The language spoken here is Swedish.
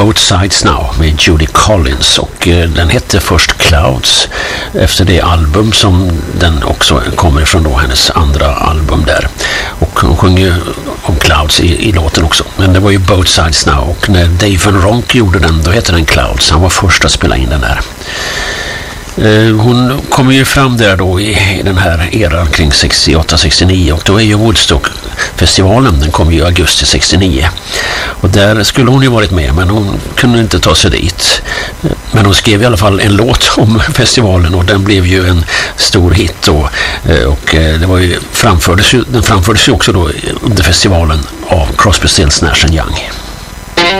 Both Sides Now med Judy Collins, och den hette först Clouds efter det album som den också kommer ifrån då, hennes andra album där, och hon sjunger om Clouds i låten också, men det var ju Both Sides Now, och när Dave Van Ronk gjorde den, då hette den Clouds. Han var först att spela in den där. Hon kommer ju fram där då i den här eran kring 68-69, och då är ju Woodstock-festivalen, den kom ju i augusti 69, och där skulle hon ju varit med, men hon kunde inte ta sig dit. Men hon skrev i alla fall en låt om festivalen, och den blev ju en stor hit då, och det var ju den framfördes ju också då under festivalen av Crosby, Stills, Nash & Young.